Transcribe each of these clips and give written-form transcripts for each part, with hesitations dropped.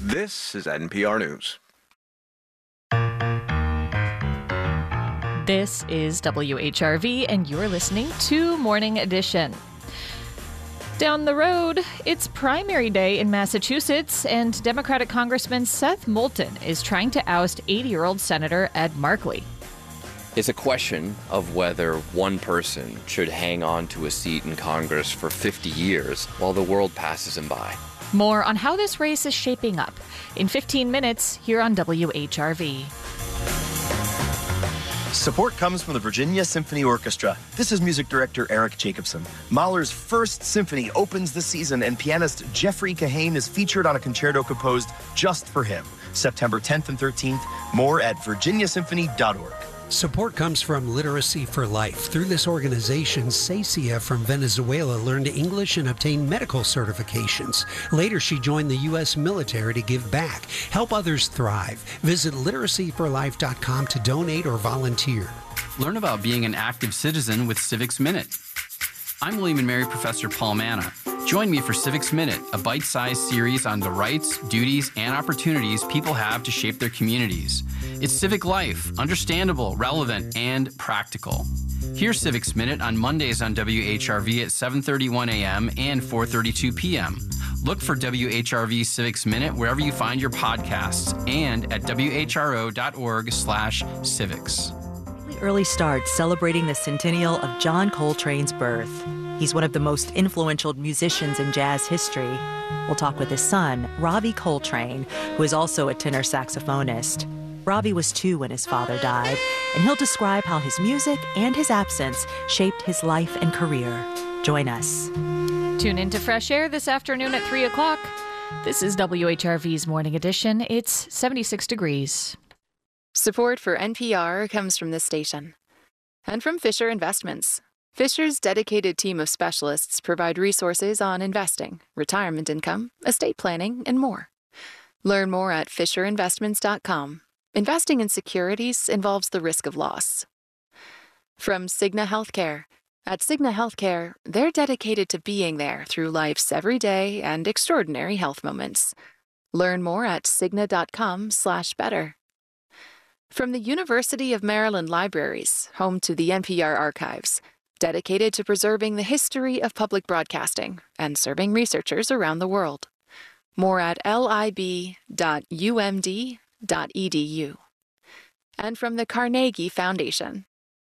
This is NPR News. This is WHRV, and you're listening to Morning Edition. Down the road, it's primary day in Massachusetts, and Democratic Congressman Seth Moulton is trying to oust 80-year-old Senator Ed Markey. It's a question of whether one person should hang on to a seat in Congress for 50 years while the world passes him by. More on how this race is shaping up in 15 minutes here on WHRV. Support comes from the Virginia Symphony Orchestra. This is music director Eric Jacobson. Mahler's first symphony opens the season, and pianist Jeffrey Kahane is featured on a concerto composed just for him. September 10th and 13th. More at virginiasymphony.org. Support comes from Literacy for Life. Through this organization, Cecia from Venezuela learned English and obtained medical certifications. Later, she joined the U.S. military to give back, help others thrive. Visit literacyforlife.com to donate or volunteer. Learn about being an active citizen with Civics Minute. I'm William and Mary Professor Paul Manna. Join me for Civics Minute, a bite-sized series on the rights, duties, and opportunities people have to shape their communities. It's civic life, understandable, relevant, and practical. Here's Civics Minute on Mondays on WHRV at 7:31 a.m. and 4:32 p.m. Look for WHRV Civics Minute wherever you find your podcasts and at whro.org/civics. Early start celebrating the centennial of John Coltrane's birth. He's one of the most influential musicians in jazz history. We'll talk with his son, Ravi Coltrane, who is also a tenor saxophonist. Ravi was 2 when his father died, and he'll describe how his music and his absence shaped his life and career. Join us. Tune into Fresh Air this afternoon at 3 o'clock. This is WHRV's Morning Edition. It's 76 degrees. Support for NPR comes from this station and from Fisher Investments. Fisher's dedicated team of specialists provide resources on investing, retirement income, estate planning, and more. Learn more at FisherInvestments.com. Investing in securities involves the risk of loss. From Cigna Healthcare. At Cigna Healthcare, they're dedicated to being there through life's everyday and extraordinary health moments. Learn more at Cigna.com/better. From the University of Maryland Libraries, home to the NPR archives, dedicated to preserving the history of public broadcasting and serving researchers around the world. More at lib.umd.edu. And from the Carnegie Foundation.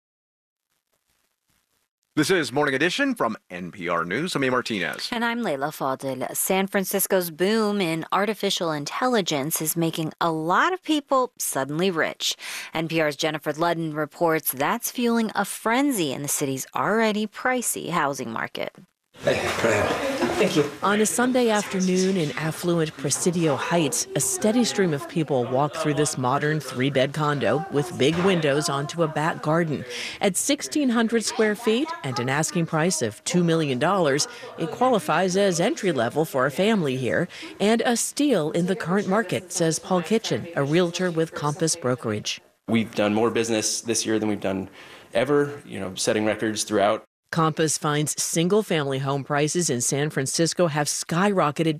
This is Morning Edition from NPR News. I'm A. Martinez. And I'm Leila Fadil. San Francisco's boom in artificial intelligence is making a lot of people suddenly rich. NPR's Jennifer Ludden reports that's fueling a frenzy in the city's already pricey housing market. Hey, thank you. On a Sunday afternoon in affluent Presidio Heights, a steady stream of people walk through this modern 3-bed condo with big windows onto a back garden. At 1,600 square feet and an asking price of $2 million, it qualifies as entry-level for a family here and a steal in the current market, says Paul Kitchen, a realtor with Compass Brokerage. We've done more business this year than we've done ever, setting records throughout. Compass finds single-family home prices in San Francisco have skyrocketed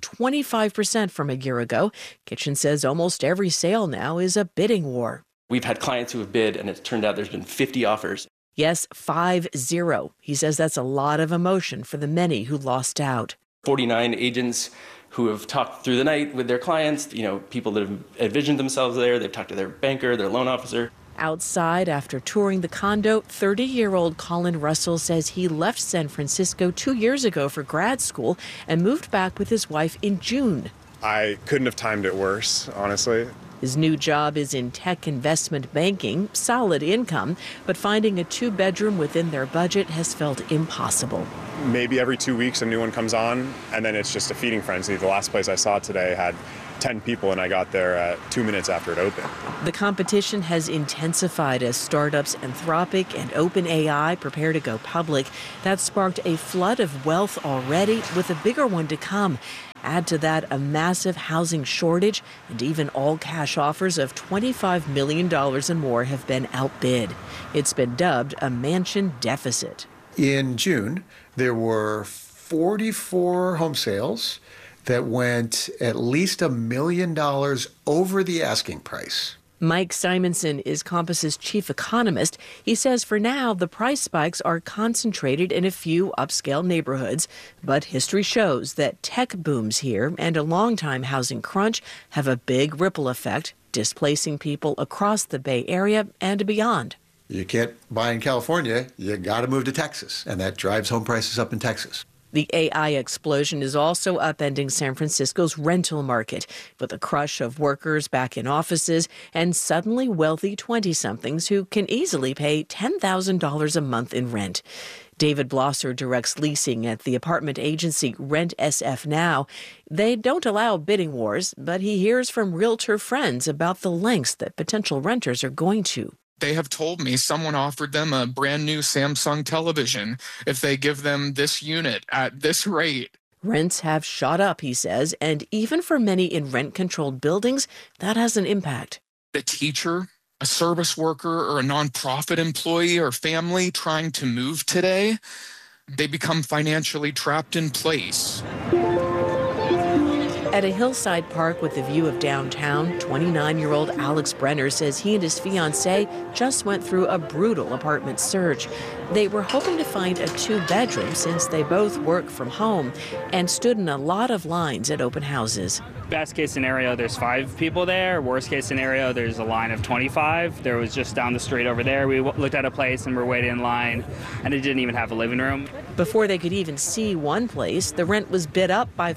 25% from a year ago. Kitchen says almost every sale now is a bidding war. We've had clients who have bid, and it's turned out there's been 50 offers. Yes, 50. He says that's a lot of emotion for the many who lost out. 49 agents who have talked through the night with their clients, people that have envisioned themselves there. They've talked to their banker, their loan officer. Outside, after touring the condo, 30-year-old Colin Russell says he left San Francisco 2 years ago for grad school and moved back with his wife in June. I couldn't have timed it worse, honestly. His new job is in tech investment banking, solid income, but finding a 2-bedroom within their budget has felt impossible. Maybe every 2 weeks a new one comes on, and then it's just a feeding frenzy. The last place I saw today had 10 people, and I got there 2 minutes after it opened. The competition has intensified as startups Anthropic and OpenAI prepare to go public. That sparked a flood of wealth already, with a bigger one to come. Add to that a massive housing shortage, and even all-cash offers of $25 million and more have been outbid. It's been dubbed a mansion deficit. In June, there were 44 home sales that went at least $1 million over the asking price. Mike Simonson is Compass's chief economist. He says for now, the price spikes are concentrated in a few upscale neighborhoods. But history shows that tech booms here and a long-time housing crunch have a big ripple effect, displacing people across the Bay Area and beyond. You can't buy in California, you got to move to Texas, and that drives home prices up in Texas. The AI explosion is also upending San Francisco's rental market, with a crush of workers back in offices and suddenly wealthy 20-somethings who can easily pay $10,000 a month in rent. David Blosser directs leasing at the apartment agency Rent SF Now. They don't allow bidding wars, but he hears from realtor friends about the lengths that potential renters are going to. They have told me someone offered them a brand new Samsung television if they give them this unit at this rate. Rents have shot up, he says, and even for many in rent-controlled buildings, that has an impact. A teacher, a service worker, or a nonprofit employee or family trying to move today, they become financially trapped in place. At a hillside park with a view of downtown, 29-year-old Alex Brenner says he and his fiancée just went through a brutal apartment search. They were hoping to find a two-bedroom since they both work from home and stood in a lot of lines at open houses. Best case scenario, there's 5 people there. Worst case scenario, there's a line of 25. There was just down the street over there. We looked at a place and we're waiting in line, and it didn't even have a living room. Before they could even see one place, the rent was bid up by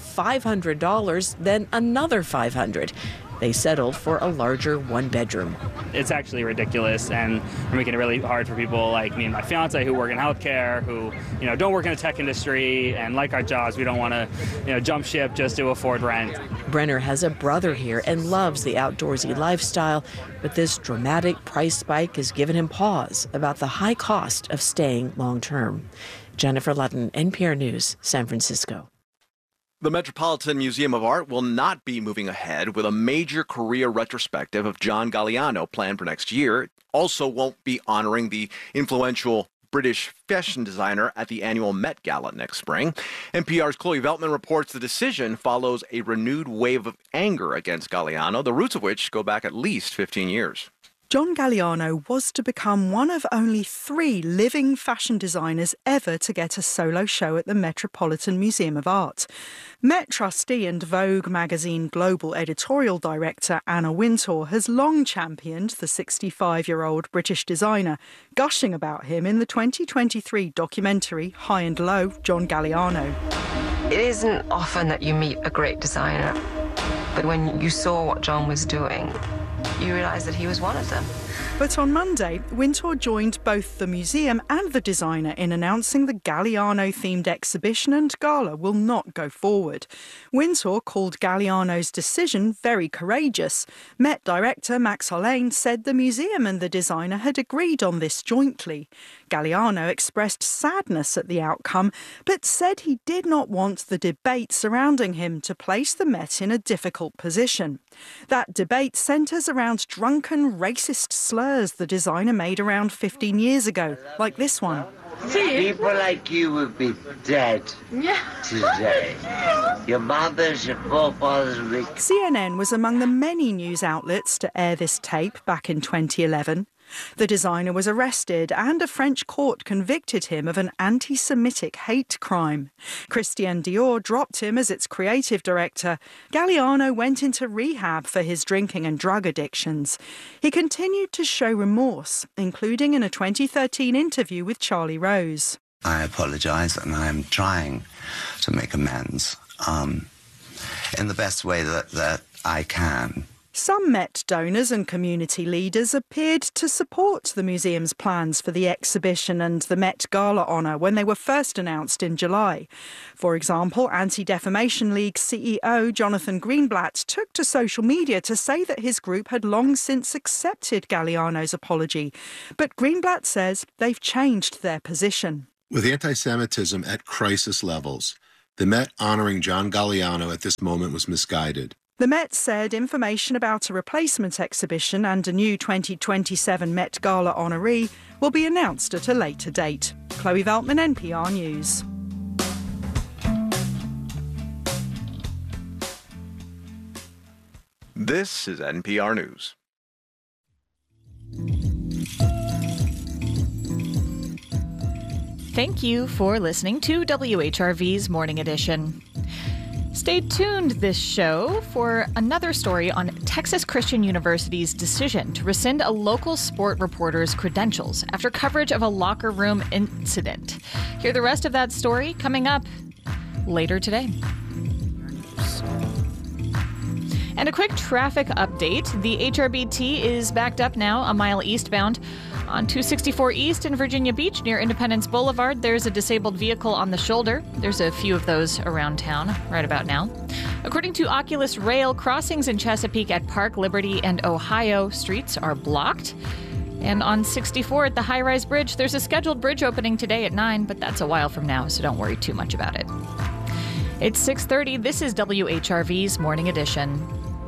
$500, then another $500. They settled for a larger one-bedroom. It's actually ridiculous, and we're making it really hard for people like me and my fiance who work in healthcare, who don't work in the tech industry and like our jobs. We don't want to jump ship just to afford rent. Brenner has a brother here and loves the outdoorsy lifestyle, but this dramatic price spike has given him pause about the high cost of staying long-term. Jennifer Ludden, NPR News, San Francisco. The Metropolitan Museum of Art will not be moving ahead with a major career retrospective of John Galliano planned for next year. It also won't be honoring the influential British fashion designer at the annual Met Gala next spring. NPR's Chloe Veltman reports the decision follows a renewed wave of anger against Galliano, the roots of which go back at least 15 years. John Galliano was to become one of only 3 living fashion designers ever to get a solo show at the Metropolitan Museum of Art. Met trustee and Vogue magazine global editorial director Anna Wintour has long championed the 65-year-old British designer, gushing about him in the 2023 documentary High and Low, John Galliano. It isn't often that you meet a great designer, but when you saw what John was doing, you realise that he was one of them. But on Monday, Wintour joined both the museum and the designer in announcing the Galliano-themed exhibition and gala will not go forward. Wintour called Galliano's decision very courageous. Met director Max Hollane said the museum and the designer had agreed on this jointly. Galliano expressed sadness at the outcome, but said he did not want the debate surrounding him to place the Met in a difficult position. That debate centres around drunken, racist slurs the designer made around 15 years ago, like this one. People like you would be dead today. Your mothers, your forefathers would be... CNN was among the many news outlets to air this tape back in 2011. The designer was arrested and a French court convicted him of an anti-Semitic hate crime. Christian Dior dropped him as its creative director. Galliano went into rehab for his drinking and drug addictions. He continued to show remorse, including in a 2013 interview with Charlie Rose. I apologise and I am trying to make amends in the best way that I can. Some Met donors and community leaders appeared to support the museum's plans for the exhibition and the Met Gala honour when they were first announced in July. For example, Anti-Defamation League CEO Jonathan Greenblatt took to social media to say that his group had long since accepted Galliano's apology. But Greenblatt says they've changed their position. With anti-Semitism at crisis levels, the Met honouring John Galliano at this moment was misguided. The Met said information about a replacement exhibition and a new 2027 Met Gala honoree will be announced at a later date. Chloe Veltman, NPR News. This is NPR News. Thank you for listening to WHRV's Morning Edition. Stay tuned this show for another story on Texas Christian University's decision to rescind a local sport reporter's credentials after coverage of a locker room incident. Hear the rest of that story coming up later today. And a quick traffic update. The HRBT is backed up now a mile eastbound. On 264 East in Virginia Beach near Independence Boulevard, there's a disabled vehicle on the shoulder. There's a few of those around town right about now. According to Oculus Rail, crossings in Chesapeake at Park, Liberty, and Ohio streets are blocked. And on 64 at the High Rise Bridge, there's a scheduled bridge opening today at 9, but that's a while from now, so don't worry too much about it. It's 6:30. This is WHRV's Morning Edition.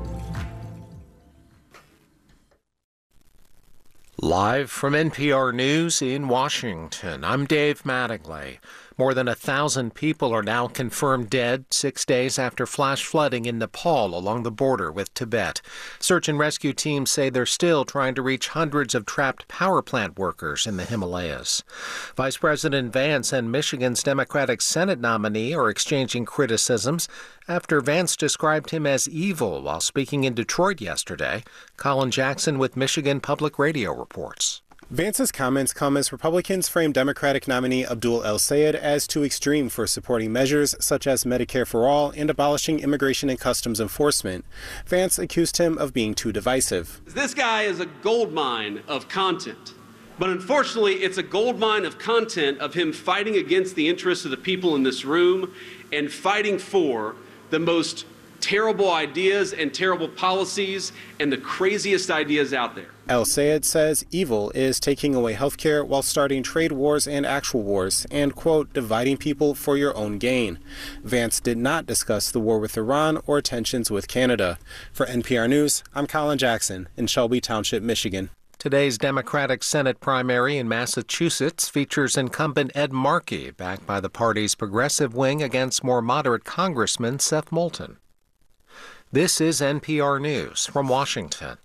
Live from NPR News in Washington, I'm Dave Mattingly. More than 1,000 people are now confirmed dead 6 days after flash flooding in Nepal along the border with Tibet. Search and rescue teams say they're still trying to reach hundreds of trapped power plant workers in the Himalayas. Vice President Vance and Michigan's Democratic Senate nominee are exchanging criticisms after Vance described him as evil while speaking in Detroit yesterday. Colin Jackson with Michigan Public Radio reports. Vance's comments come as Republicans frame Democratic nominee Abdul El-Sayed as too extreme for supporting measures such as Medicare for All and abolishing immigration and customs enforcement. Vance accused him of being too divisive. This guy is a goldmine of content, but unfortunately it's a goldmine of content of him fighting against the interests of the people in this room and fighting for the most terrible ideas and terrible policies and the craziest ideas out there. El-Sayed says evil is taking away health care while starting trade wars and actual wars and, quote, dividing people for your own gain. Vance did not discuss the war with Iran or tensions with Canada. For NPR News, I'm Colin Jackson in Shelby Township, Michigan. Today's Democratic Senate primary in Massachusetts features incumbent Ed Markey, backed by the party's progressive wing against more moderate Congressman Seth Moulton. This is NPR News from Washington.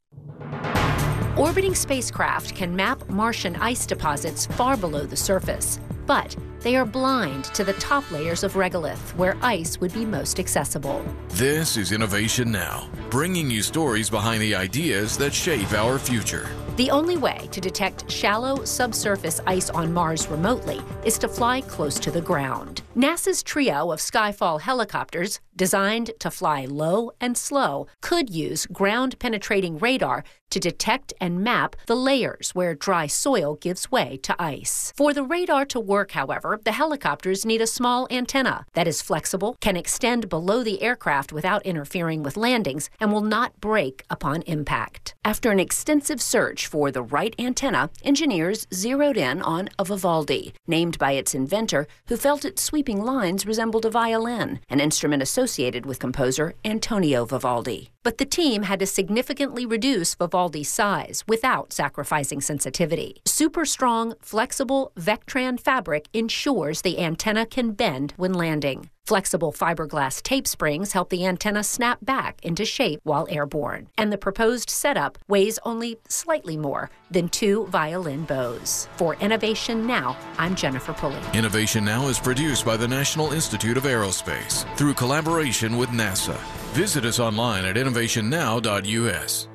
Orbiting spacecraft can map Martian ice deposits far below the surface, but they are blind to the top layers of regolith, where ice would be most accessible. This is Innovation Now, bringing you stories behind the ideas that shape our future. The only way to detect shallow subsurface ice on Mars remotely is to fly close to the ground. NASA's trio of Skyfall helicopters, designed to fly low and slow, could use ground-penetrating radar to detect and map the layers where dry soil gives way to ice. For the radar to work, however, the helicopters need a small antenna that is flexible, can extend below the aircraft without interfering with landings, and will not break upon impact. After an extensive search for the right antenna, engineers zeroed in on a Vivaldi, named by its inventor, who felt its sweeping lines resembled a violin, an instrument associated with composer Antonio Vivaldi. But the team had to significantly reduce Vivaldi's size without sacrificing sensitivity. Super strong, flexible Vectran fabric ensures the antenna can bend when landing. Flexible fiberglass tape springs help the antenna snap back into shape while airborne. And the proposed setup weighs only slightly more than 2 violin bows. For Innovation Now, I'm Jennifer Pulley. Innovation Now is produced by the National Institute of Aerospace through collaboration with NASA. Visit us online at innovationnow.us.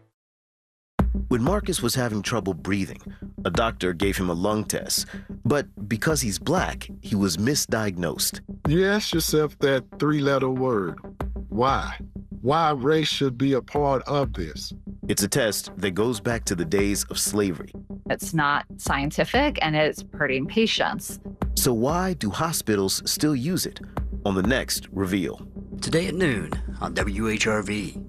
When Marcus was having trouble breathing, a doctor gave him a lung test. But because he's black, he was misdiagnosed. You ask yourself that 3-letter word, why? Why race should be a part of this? It's a test that goes back to the days of slavery. It's not scientific and it's hurting patients. So why do hospitals still use it? On the next Reveal. Today at noon on WHRV.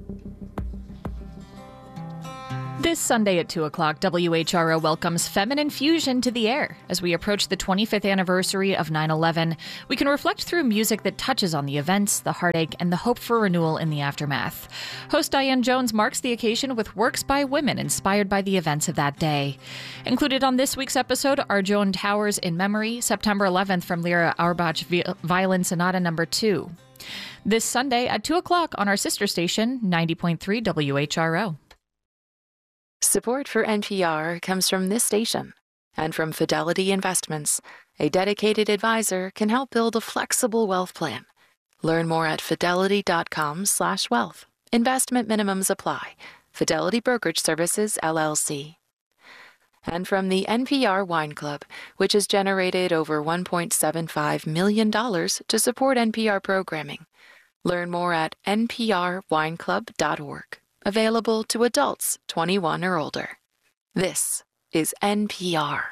This Sunday at 2 o'clock, WHRO welcomes Feminine Fusion to the air. As we approach the 25th anniversary of 9/11, we can reflect through music that touches on the events, the heartache, and the hope for renewal in the aftermath. Host Diane Jones marks the occasion with works by women inspired by the events of that day. Included on this week's episode are Joan Towers in Memory, September 11th from Lyra Auerbach Violin Sonata No. 2. This Sunday at 2 o'clock on our sister station, 90.3 WHRO. Support for NPR comes from this station and from Fidelity Investments. A dedicated advisor can help build a flexible wealth plan. Learn more at fidelity.com/wealth. Investment minimums apply. Fidelity Brokerage Services, LLC. And from the NPR Wine Club, which has generated over $1.75 million to support NPR programming. Learn more at nprwineclub.org. Available to adults 21 or older. This is NPR.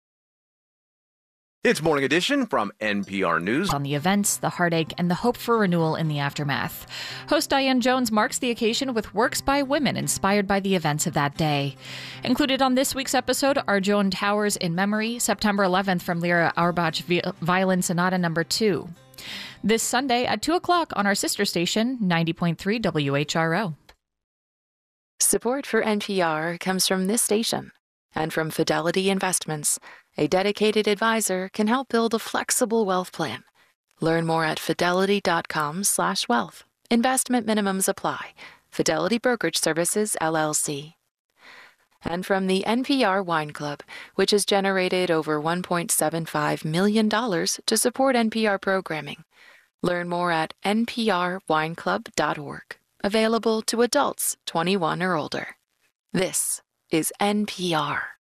It's Morning Edition from NPR News. On the events, the heartache, and the hope for renewal in the aftermath. Host Diane Jones marks the occasion with works by women inspired by the events of that day. Included on this week's episode are Joan Towers in Memory, September 11th from Lyra Auerbach Violin Sonata No. 2. This Sunday at 2 o'clock on our sister station, 90.3 WHRO. Support for NPR comes from this station and from Fidelity Investments. A dedicated advisor can help build a flexible wealth plan. Learn more at fidelity.com/wealth. Investment minimums apply. Fidelity Brokerage Services, LLC. And from the NPR Wine Club, which has generated over $1.75 million to support NPR programming. Learn more at nprwineclub.org. Available to adults 21 or older. This is NPR.